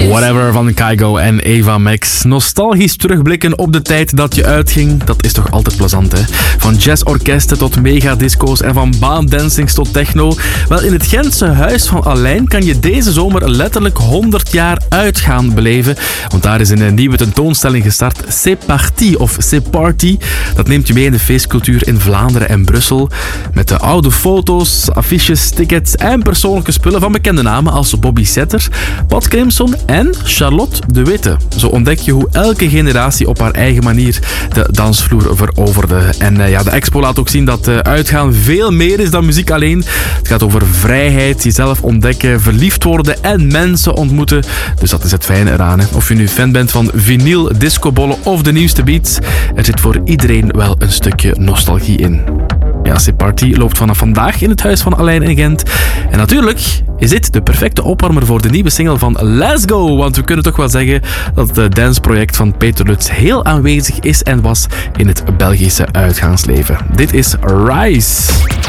Whatever van Kygo en Eva Max. Nostalgisch terugblikken op de tijd dat je uitging, dat is toch altijd plezant, hè? Van jazzorkesten tot megadisco's en van baandancings tot techno. Wel, in het Gentse Huis van Alein kan je deze zomer letterlijk 100 jaar uitgaan beleven. Want daar is een nieuwe tentoonstelling gestart, C'est Parti of C'est Party. Dat neemt je mee in de feestcultuur in Vlaanderen en Brussel. Met de oude foto's, affiches, tickets en persoonlijke spullen van bekende namen als Bobby Setter, Pat Crimson en Charlotte de Witte. Zo ontdek je hoe elke generatie op haar eigen manier de dansvloer veroverde. En de expo laat ook zien dat uitgaan veel meer is dan muziek alleen. Het gaat over vrijheid, jezelf ontdekken, verliefd worden en mensen ontmoeten. Dus dat is het fijne eraan. Hè. Of je nu fan bent van vinyl, discobollen of de nieuwste beats, er zit voor iedereen wel een stukje nostalgie in. Ja, C'est Party loopt vanaf vandaag in het Huis van Alein in Gent. En natuurlijk is dit de perfecte opwarmer voor de nieuwe single van Let's Go. Want we kunnen toch wel zeggen dat het danceproject van Peter Lutz heel aanwezig is en was in het Belgische uitgaansleven. Dit is Rise.